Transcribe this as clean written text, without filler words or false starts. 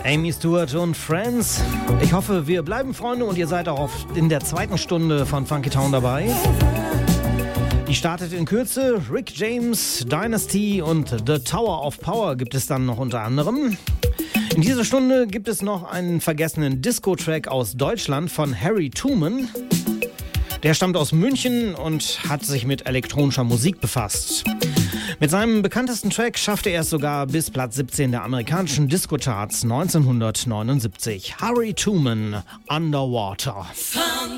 Amy Stewart und Friends. Ich hoffe, wir bleiben Freunde und ihr seid auch in der zweiten Stunde von Funky Town dabei. Die startet in Kürze. Rick James, Dynasty und The Tower of Power gibt es dann noch unter anderem. In dieser Stunde gibt es noch einen vergessenen Disco-Track aus Deutschland von Harry Truman. Der stammt aus München und hat sich mit elektronischer Musik befasst. Mit seinem bekanntesten Track schaffte er es sogar bis Platz 17 der amerikanischen Disco-Charts 1979. Harry Truman, Underwater. Funky